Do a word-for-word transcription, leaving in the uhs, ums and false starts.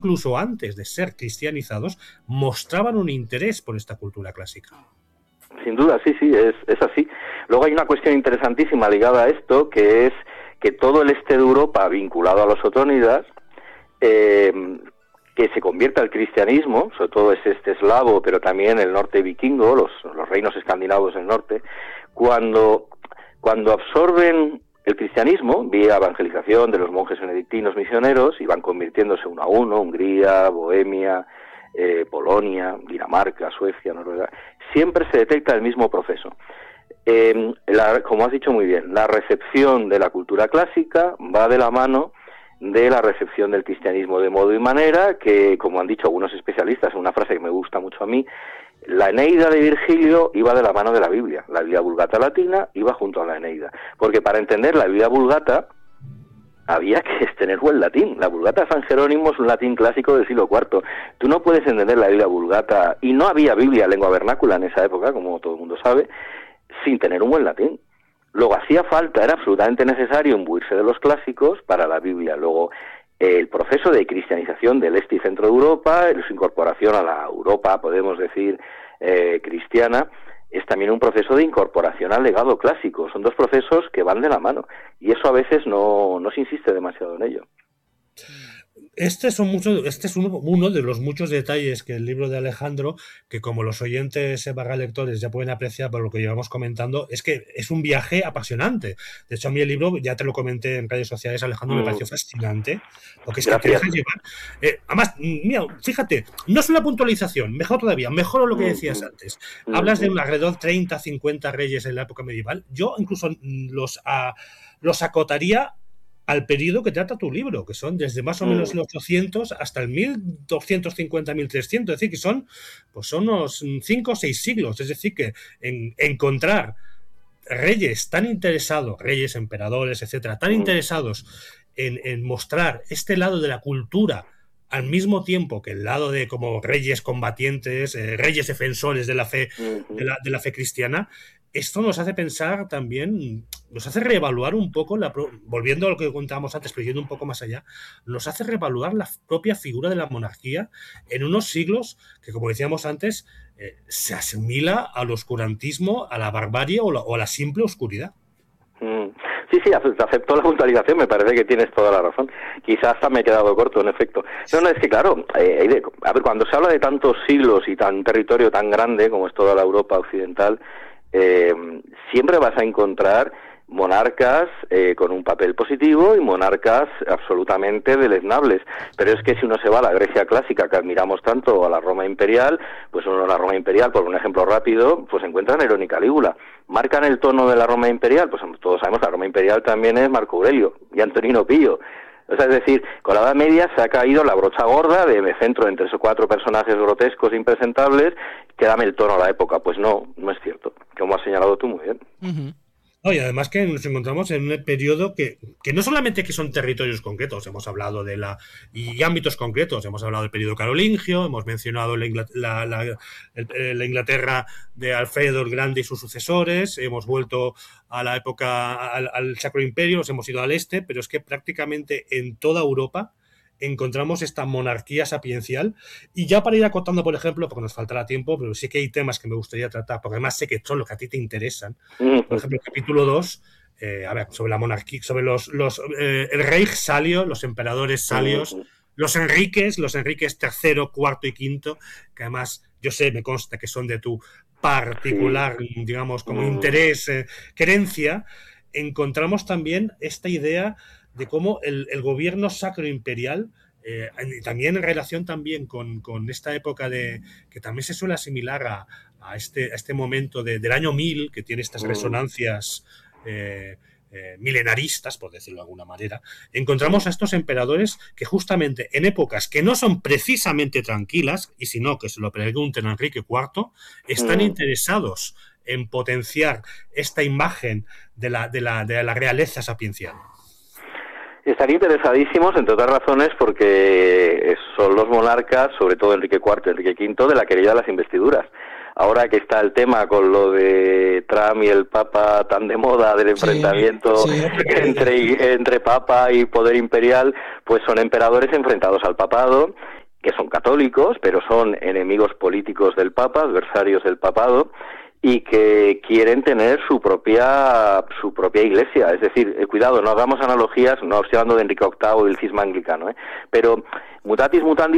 incluso antes de ser cristianizados, mostraban un interés por esta cultura clásica. Sin duda, sí, sí, es, es así. Luego hay una cuestión interesantísima ligada a esto, que es que todo el este de Europa, vinculado a los otónidas, eh, que se convierta al cristianismo, sobre todo es este eslavo, pero también el norte vikingo, los, los reinos escandinavos del norte, cuando, cuando absorben el cristianismo, vía evangelización de los monjes benedictinos misioneros, y van convirtiéndose uno a uno, Hungría, Bohemia, eh, Polonia, Dinamarca, Suecia, Noruega, siempre se detecta el mismo proceso. Eh, la, como has dicho muy bien, la recepción de la cultura clásica va de la mano de la recepción del cristianismo de modo y manera que, como han dicho algunos especialistas, una frase que me gusta mucho a mí, la Eneida de Virgilio iba de la mano de la Biblia. La Biblia Vulgata latina iba junto a la Eneida. Porque para entender la Biblia Vulgata había que tener buen latín. La Vulgata de San Jerónimo es un latín clásico del siglo cuarto. Tú no puedes entender la Biblia Vulgata, y no había Biblia lengua vernácula en esa época, como todo el mundo sabe, sin tener un buen latín. Luego hacía falta, era absolutamente necesario imbuirse de los clásicos para la Biblia. Luego el proceso de cristianización del este y centro de Europa, su incorporación a la Europa, podemos decir, eh, cristiana, es también un proceso de incorporación al legado clásico. Son dos procesos que van de la mano, y eso a veces no, no se insiste demasiado en ello. Este, son muchos, este es uno, uno de los muchos detalles que el libro de Alejandro, que como los oyentes barra lectores ya pueden apreciar por lo que llevamos comentando, es que es un viaje apasionante. De hecho, a mí el libro, ya te lo comenté en redes sociales, Alejandro, mm. me pareció fascinante, porque es Gracias. que te deja llevar. Eh, además, mira, fíjate, no es una puntualización, mejor todavía, mejor lo que decías antes. Mm. Hablas de un alrededor treinta, cincuenta reyes en la época medieval. Yo incluso los, a, los acotaría al periodo que trata tu libro, que son desde más o menos el ochocientos hasta el mil doscientos cincuenta a mil trescientos, es decir, que son, pues son unos cinco o seis siglos, es decir, que en, encontrar reyes tan interesados, reyes, emperadores, etcétera, tan interesados en, en mostrar este lado de la cultura al mismo tiempo que el lado de como reyes combatientes, eh, reyes defensores de la fe, de la, de la fe cristiana, esto nos hace pensar también, nos hace reevaluar un poco, la, volviendo a lo que contábamos antes, pero yendo un poco más allá, nos hace reevaluar la propia figura de la monarquía en unos siglos que, como decíamos antes, eh, se asimila al oscurantismo, a la barbarie o, la, o a la simple oscuridad. Mm. Sí, sí, acepto la puntualización, me parece que tienes toda la razón. Quizás hasta me he quedado corto, en efecto. No, no, es que claro, eh, de, a ver, cuando se habla de tantos siglos y tan territorio tan grande como es toda la Europa occidental, eh, siempre vas a encontrar monarcas eh, con un papel positivo y monarcas absolutamente deleznables, pero es que si uno se va a la Grecia clásica, que admiramos tanto, o a la Roma imperial, pues uno a la Roma imperial, por un ejemplo rápido, pues encuentra Nerón y Calígula. ¿Marcan el tono de la Roma imperial? Pues todos sabemos que la Roma imperial también es Marco Aurelio y Antonino Pío. O sea, es decir, con la Edad Media se ha caído la brocha gorda de me centro en tres o cuatro personajes grotescos, impresentables, que dame el tono a la época. Pues no, no es cierto, como has señalado tú muy bien. Uh-huh. No, y además que nos encontramos en un periodo que, que no solamente que son territorios concretos, hemos hablado de la y ámbitos concretos, hemos hablado del periodo carolingio, hemos mencionado la, Ingl- la, la, el, la Inglaterra de Alfredo el Grande y sus sucesores, hemos vuelto a la época, al, al Sacro Imperio, nos hemos ido al este, pero es que prácticamente en toda Europa encontramos esta monarquía sapiencial. Y ya para ir acotando, por ejemplo, porque nos faltará tiempo, pero sí que hay temas que me gustaría tratar, porque además sé que son los que a ti te interesan. Por ejemplo, el capítulo dos, eh, a ver, sobre la monarquía, sobre los, los eh, el rey Salio, los emperadores Salios, los Enriques, los Enriques tercero, cuarto y quinto, que además yo sé, me consta que son de tu particular, digamos, como interés, eh, querencia. Encontramos también esta idea de cómo el, el gobierno sacro imperial, eh, también en relación también con, con esta época de que también se suele asimilar a, a, este, a este momento de, del año mil, que tiene estas resonancias eh, eh, milenaristas, por decirlo de alguna manera, encontramos a estos emperadores que justamente en épocas que no son precisamente tranquilas, y si no, que se lo pregunten a Enrique cuarto, están mm. interesados en potenciar esta imagen de la, de la, de la realeza sapiencial. Están interesadísimos, entre otras razones, porque son los monarcas, sobre todo Enrique cuarto y Enrique quinto, de la querella de las investiduras. ahora que está el tema con lo de Trump y el Papa tan de moda del enfrentamiento sí, sí. entre entre Papa y poder imperial, pues son emperadores enfrentados al papado, que son católicos, pero son enemigos políticos del Papa, adversarios del papado, y que quieren tener su propia su propia iglesia. Es decir, eh, cuidado, no hagamos analogías, no estoy hablando de Enrique octavo y el cisma anglicano, ¿eh? Pero mutatis mutandis